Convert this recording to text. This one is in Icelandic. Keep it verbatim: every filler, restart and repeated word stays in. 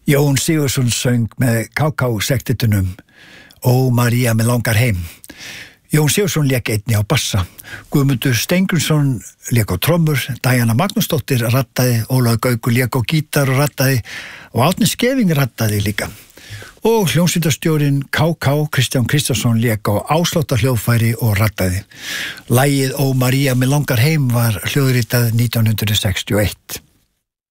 Jón Sigurðsson söng með K K-sektitunum Ó María mig langar heim. Jón Sigurðsson lék einni á bassa. Guðmundur Steingrímsson lék á trommur, Diana Magnúsdóttir rattaði, Ólafur Gaukur lék á gítar og rattaði og Árni Skeving rattaði líka. Og hljómsveitarstjórinn K K Kristján Kristjánsson lék á ásláttarhljóðfæri og rattaði. Lagið Ó María mig langar heim var hljóðritað nítján hundruð sextíu og eitt.